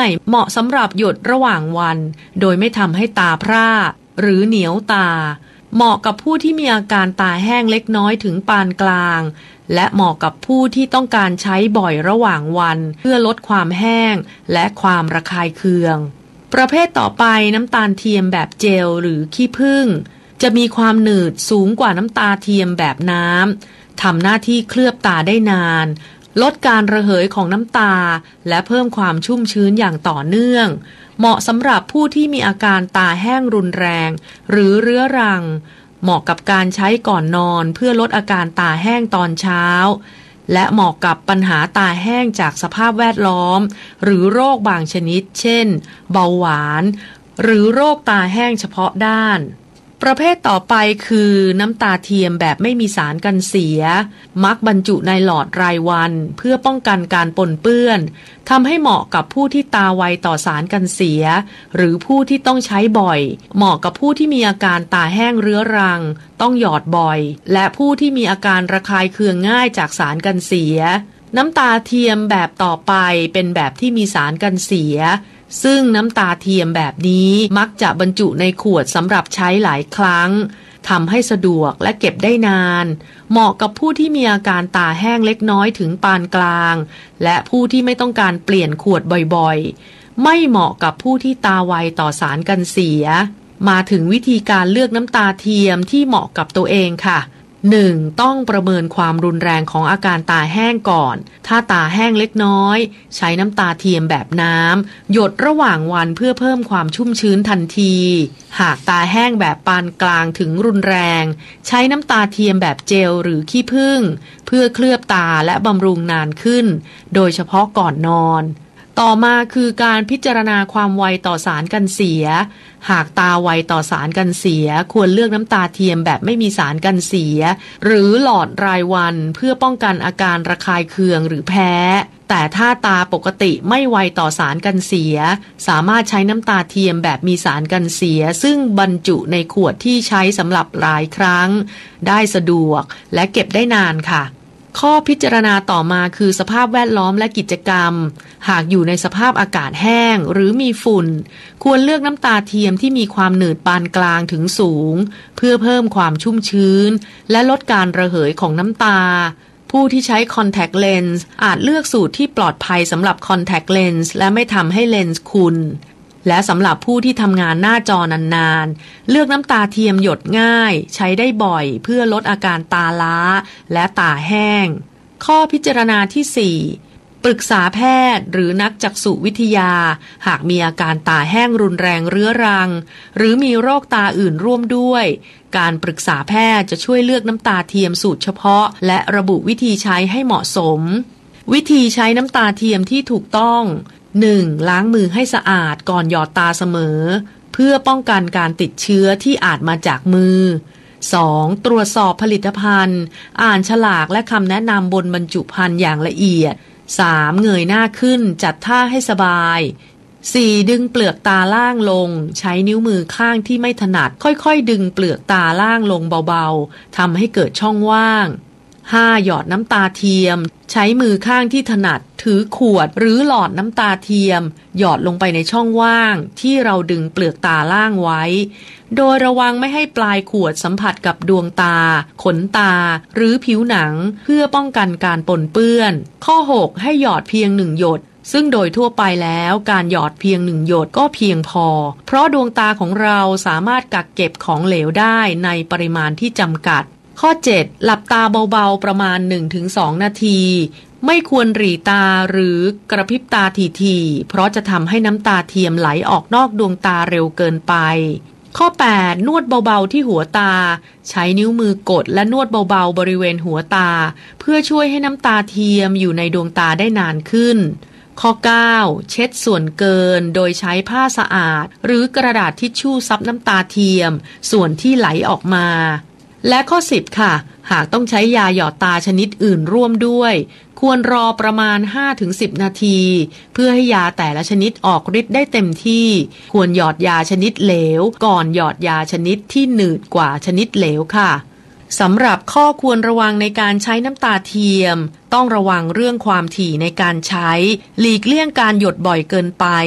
ายเหมาะสำหรับหยดระหว่างวันโดยไม่ทำให้ตาพร่าหรือเหนียวตาเหมาะกับผู้ที่มีอาการตาแห้งเล็กน้อยถึงปานกลางและเหมาะกับผู้ที่ต้องการใช้บ่อยระหว่างวันเพื่อลดความแห้งและความระคายเคืองประเภทต่อไปน้ำตาลเทียมแบบเจลหรือขี้ผึ้งจะมีความหนืดสูงกว่าน้ำตาเทียมแบบน้ำทำหน้าที่เคลือบตาได้นานลดการระเหยของน้ำตาและเพิ่มความชุ่มชื้นอย่างต่อเนื่องเหมาะสำหรับผู้ที่มีอาการตาแห้งรุนแรงหรือเรื้อรังเหมาะกับการใช้ก่อนนอนเพื่อลดอาการตาแห้งตอนเช้าและเหมาะกับปัญหาตาแห้งจากสภาพแวดล้อมหรือโรคบางชนิดเช่นเบาหวานหรือโรคตาแห้งเฉพาะด้านประเภทต่อไปคือน้ำตาเทียมแบบไม่มีสารกันเสียมักบรรจุในหลอดรายวันเพื่อป้องกันการปนเปื้อนทำให้เหมาะกับผู้ที่ตาไวต่อสารกันเสียหรือผู้ที่ต้องใช้บ่อยเหมาะกับผู้ที่มีอาการตาแห้งเรื้อรังต้องหยอดบ่อยและผู้ที่มีอาการระคายเคืองง่ายจากสารกันเสียน้ำตาเทียมแบบต่อไปเป็นแบบที่มีสารกันเสียซึ่งน้ำตาเทียมแบบนี้มักจะบรรจุในขวดสำหรับใช้หลายครั้งทำให้สะดวกและเก็บได้นานเหมาะกับผู้ที่มีอาการตาแห้งเล็กน้อยถึงปานกลางและผู้ที่ไม่ต้องการเปลี่ยนขวดบ่อยๆไม่เหมาะกับผู้ที่ตาไวต่อสารกันเสียมาถึงวิธีการเลือกน้ำตาเทียมที่เหมาะกับตัวเองค่ะ1. ต้องประเมินความรุนแรงของอาการตาแห้งก่อนถ้าตาแห้งเล็กน้อยใช้น้ำตาเทียมแบบน้ำหยดระหว่างวันเพื่อเพิ่มความชุ่มชื้นทันทีหากตาแห้งแบบปานกลางถึงรุนแรงใช้น้ำตาเทียมแบบเจลหรือขี้ผึ้งเพื่อเคลือบตาและบำรุงนานขึ้นโดยเฉพาะก่อนนอนต่อมาคือการพิจารณาความไวต่อสารกันเสียหากตาไวต่อสารกันเสียควรเลือกน้ำตาเทียมแบบไม่มีสารกันเสียหรือหลอดรายวันเพื่อป้องกันอาการระคายเคืองหรือแพ้แต่ถ้าตาปกติไม่ไวต่อสารกันเสียสามารถใช้น้ำตาเทียมแบบมีสารกันเสียซึ่งบรรจุในขวดที่ใช้สำหรับหลายครั้งได้สะดวกและเก็บได้นานค่ะข้อพิจารณาต่อมาคือสภาพแวดล้อมและกิจกรรมหากอยู่ในสภาพอากาศแห้งหรือมีฝุ่นควรเลือกน้ำตาเทียมที่มีความหนืดปานกลางถึงสูงเพื่อเพิ่มความชุ่มชื้นและลดการระเหยของน้ำตาผู้ที่ใช้คอนแทคเลนส์อาจเลือกสูตรที่ปลอดภัยสำหรับคอนแทคเลนส์และไม่ทำให้เลนส์ขุ่นและสำหรับผู้ที่ทำงานหน้าจอนานๆเลือกน้ำตาเทียมหยดง่ายใช้ได้บ่อยเพื่อลดอาการตาล้าและตาแห้งข้อพิจารณาที่ 4 ปรึกษาแพทย์หรือนักจักษุวิทยาหากมีอาการตาแห้งรุนแรงเรื้อรังหรือมีโรคตาอื่นร่วมด้วยการปรึกษาแพทย์จะช่วยเลือกน้ำตาเทียมสูตรเฉพาะและระบุวิธีใช้ให้เหมาะสมวิธีใช้น้ำตาเทียมที่ถูกต้อง1. ล้างมือให้สะอาดก่อนหยอดตาเสมอเพื่อป้องกันการติดเชื้อที่อาจมาจากมือ 2. ตรวจสอบผลิตภัณฑ์อ่านฉลากและคำแนะนำบนบรรจุภัณฑ์อย่างละเอียด 3. เงยหน้าขึ้นจัดท่าให้สบาย 4. ดึงเปลือกตาล่างลงใช้นิ้วมือข้างที่ไม่ถนัดค่อยๆดึงเปลือกตาล่างลงเบาๆทำให้เกิดช่องว่าง 5. หยอดน้ำตาเทียมใช้มือข้างที่ถนัดถือขวดหรือหลอดน้ำตาเทียมหยอดลงไปในช่องว่างที่เราดึงเปลือกตาล่างไว้โดยระวังไม่ให้ปลายขวดสัมผัสกับดวงตาขนตาหรือผิวหนังเพื่อป้องกันการปนเปื้อนข้อ 6 ให้หยอดเพียง1 หยดซึ่งโดยทั่วไปแล้วการหยอดเพียง1 หยดก็เพียงพอเพราะดวงตาของเราสามารถกักเก็บของเหลวได้ในปริมาณที่จำกัดข้อ 7 หลับตาเบาๆประมาณ 1-2 นาทีไม่ควรหรี่ตาหรือกระพริบตาถี่ๆเพราะจะทำให้น้ำตาเทียมไหลออกนอกดวงตาเร็วเกินไปข้อ 8 นวดเบาๆที่หัวตาใช้นิ้วมือกดและนวดเบาๆบริเวณหัวตาเพื่อช่วยให้น้ำตาเทียมอยู่ในดวงตาได้นานขึ้นข้อ 9 เช็ดส่วนเกินโดยใช้ผ้าสะอาดหรือกระดาษทิชชู่ซับน้ำตาเทียมส่วนที่ไหลออกมาและข้อ 10 ค่ะหากต้องใช้ยาหยอดตาชนิดอื่นร่วมด้วยควรรอประมาณ 5-10 นาทีเพื่อให้ยาแต่ละชนิดออกฤทธิ์ได้เต็มที่ควรหยอดยาชนิดเหลวก่อนหยอดยาชนิดที่หนืดกว่าชนิดเหลวค่ะสำหรับข้อควรระวังในการใช้น้ำตาเทียมต้องระวังเรื่องความถี่ในการใช้หลีกเลี่ยงการหยดบ่อยเกินไป